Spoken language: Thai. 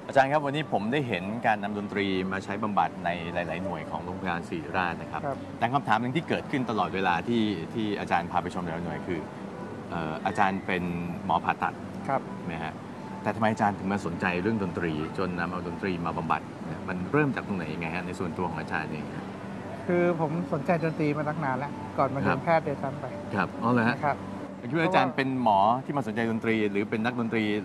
อาจารย์ครับวันนี้ผมได้เห็นการนำดนตรีมาใช้บำบัดในหลาย ๆ หน่วยของโรงพยาบาลศิริราชนะครับครับแต่คำถามหนึ่งที่เกิดขึ้นตลอดเวลาที่อาจารย์พาไปชมแต่ละหน่วยคืออาจารย์เป็นหมอผ่าตัดครับนะฮะแต่ทำไมอาจารย์ถึงมาสนใจเรื่องดนตรี จนนำเอาดนตรีมาบำบัดเนี่ยมันเริ่มจากตรงไหนยังไงฮะในส่วนตัวของอาจารย์เองครับคือผมสนใจดนตรีมาตั้งนานแล้ว ก่อนมาคเรีรัยบนแพทย์ด้วยซ้ำไปครับอ๋อเหรอฮะครับคิดว่าอาจารย์เป็นหมอที่มาสนใจดนตรี หรือเป็นนักดนตรี